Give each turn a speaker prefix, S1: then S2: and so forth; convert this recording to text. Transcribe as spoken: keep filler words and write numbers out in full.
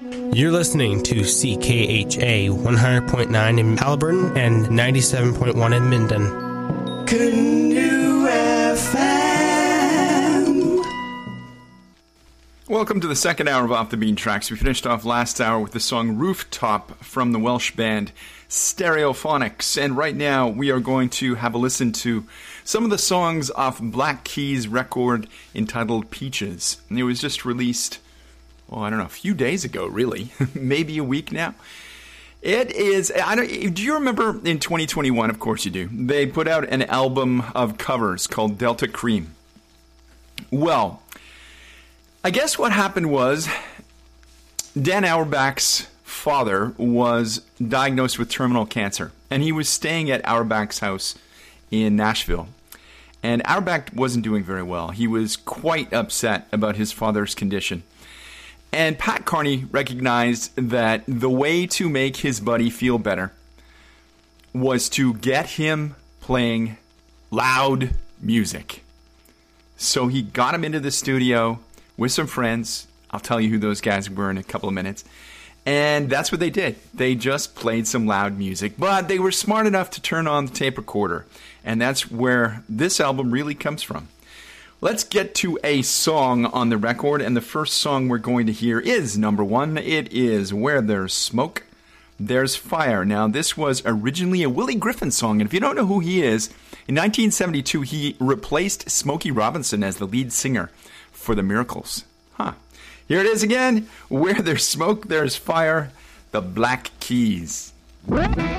S1: You're listening to C K H A one hundred point nine in Halliburton and ninety-seven point one in Minden.
S2: Canoe F M.
S3: Welcome to the second hour of Off the Bean Tracks. We finished off last hour with the song Rooftop from the Welsh band Stereophonics. And right now we are going to have a listen to some of the songs off Black Keys' record entitled Peaches. And it was just released, well, I don't know, a few days ago, really. Maybe a week now. It is, I don't, do you remember in twenty twenty-one, of course you do, they put out an album of covers called Delta Cream. Well, I guess what happened was Dan Auerbach's father was diagnosed with terminal cancer, and he was staying at Auerbach's house in Nashville. And Auerbach wasn't doing very well. He was quite upset about his father's condition. And Pat Carney recognized that the way to make his buddy feel better was to get him playing loud music. So he got him into the studio with some friends. I'll tell you who those guys were in a couple of minutes. And that's what they did. They just played some loud music. But they were smart enough to turn on the tape recorder. And that's where this album really comes from. Let's get to a song on the record. And the first song we're going to hear is number one. It is Where There's Smoke, There's Fire. Now, this was originally a Willie Griffin song. And if you don't know who he is, in nineteen seventy-two, he replaced Smokey Robinson as the lead singer for the Miracles. Huh. Here it is again. Where there's smoke, there's fire. The Black Keys.